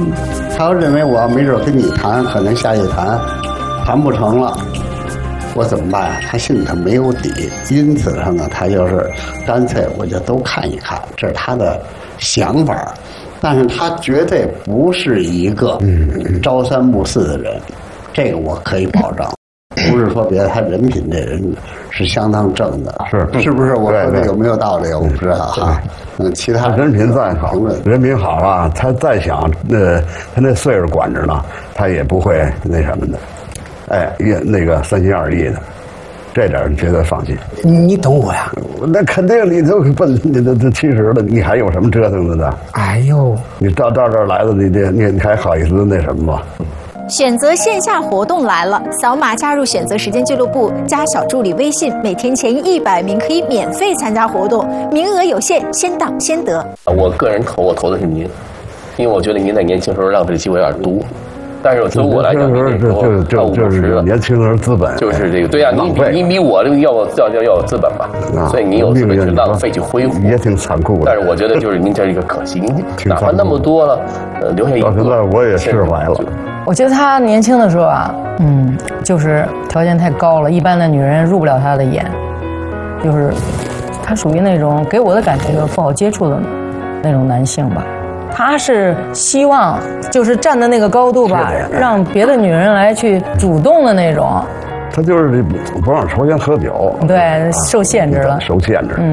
他要认为我没准跟你谈，可能下去谈不成了，我怎么办呀？他心里头没有底，因此上呢，他就是干脆我就都看一看，这是他的想法。但是他绝对不是一个朝三暮四的人，这个我可以保证。不是说别的，他人品这人是相当正的，是不是？我说的有没有道理？我不知道哈。其他人品再好，人品好啊，他再想他那岁数管着呢，他也不会那什么的，哎，那个三心二意的，这点绝对放心。 你懂我呀？ 那肯定，你都奔你都70了，你还有什么折腾的呢？ 哎呦， 你到这儿来了，你还好意思那什么吗？ 选择线下活动来了，扫码加入选择时间俱乐部，加小助理微信，每天前100名可以免费参加活动，名额有限，先到先得。 我个人我投的是您，因为我觉得您在年轻时候浪费的机会有点多。但是对我来讲， 就是年轻人资本， 就是这个对呀，你比我这个要有资本吧，所以你有资本去浪费去挥霍， 也挺残酷的。 但是我觉得就是您这一个可惜，您哪怕那么多了，留下一个。 到现在我也释怀了。 我觉得他年轻的时候啊，就是条件太高了，一般的女人入不了他的眼，就是他属于那种给我的感觉就是不好接触的那种男性吧。他是希望就是站在那个高度吧，让别的女人来去主动的那种。 他就是不让抽烟喝酒， 对，受限制了， 受限制。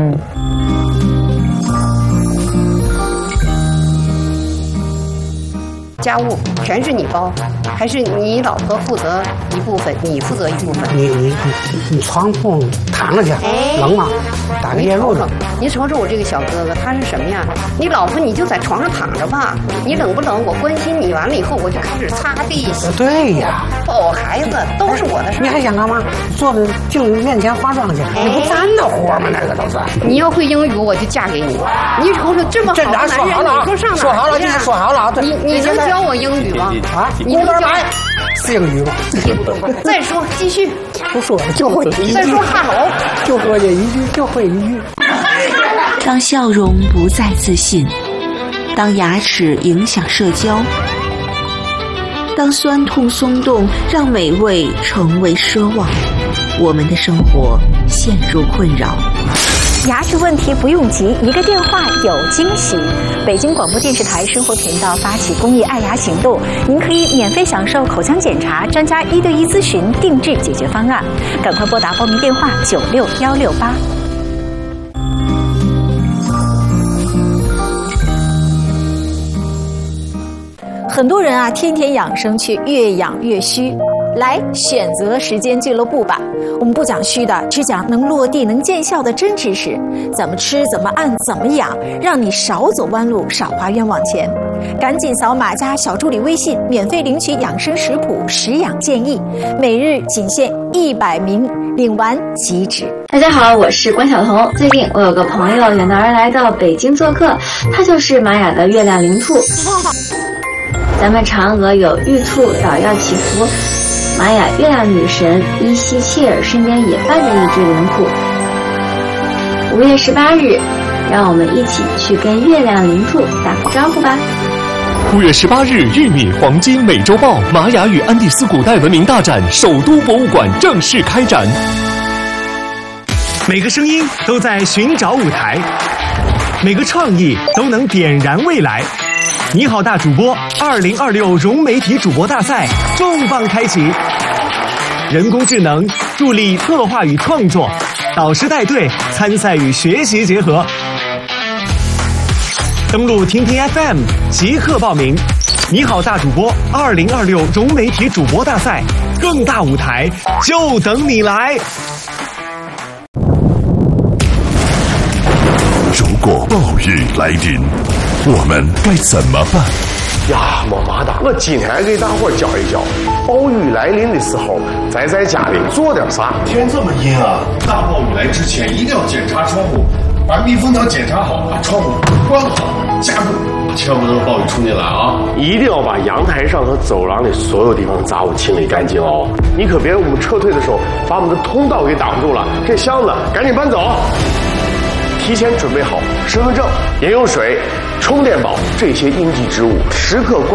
家务全是你包，还是你老婆负责一部分，你负责一部分？ 你床铺躺着去，冷吗？打个电褥子。 你瞅瞅我这个小哥哥，他是什么呀？你老婆你就在床上躺着吧，你冷不冷？我关心你，完了以后我就开始擦地洗。 对呀， 抱孩子都是我的事。 你还想干嘛？坐在镜子面前化妆去，你不咱的活吗？那个都是。 你要会英语，我就嫁给你。你瞅瞅这么好的男人，你说上哪？ 说好了，今天说好了啊。 你能教我英语吗？ 啊，你能教是英语吗？ 再说，继续。 不说了，就会一句。 再说哈喽， 就会这一句，就会一句。 当笑容不再自信，当牙齿影响社交，当酸痛松动让美味成为奢望，我们的生活陷入困扰。 牙齿问题不用急，一个电话有惊喜。北京广播电视台生活频道发起公益爱牙行动，您可以免费享受口腔检查、专家1对1咨询、定制解决方案。赶快拨打报名电话96168。很多人啊，天天养生却越养越虚。来选择时间俱乐部吧，我们不讲虚的，只讲能落地能见效的真知识，怎么吃怎么按怎么养，让你少走弯路少花冤枉钱。赶紧扫码加小助理微信，免费领取养生食谱食养建议，每日仅限100名，领完即止。 大家好，我是关晓彤。最近我有个朋友远道而来到北京做客，他就是玛雅的月亮灵兔。咱们嫦娥有玉兔捣药祈福，玛雅月亮女神伊西切尔身边也伴着一只灵兔。5月18日，让我们一起去跟月亮灵兔打个招呼吧。 5月18日，玉米黄金美洲豹玛雅与安第斯古代文明大展首都博物馆正式开展。 每个声音都在寻找舞台，每个创意都能点燃未来。你好大主播2026融媒体主播大赛重磅开启，人工智能助力策划与创作，导师带队参赛与学习结合。登录听听 FM 即刻报名。你好大主播2026融媒体主播大赛，更大舞台就等你来。 如果暴雨来临，我们该怎么办呀？没嘛的，我今天给大伙教一教，暴雨来临的时候，在家里做点啥。 天这么阴啊，大暴雨来之前一定要检查窗户，把密封条检查好，把窗户关好，加固，千万不能让暴雨冲进来啊！ 一定要把阳台上和走廊里所有地方的杂物清理干净哦。你可别我们撤退的时候把我们的通道给挡住了，这箱子赶紧搬走。提前准备好身份证、饮用水、充电宝这些应急之物，时刻关。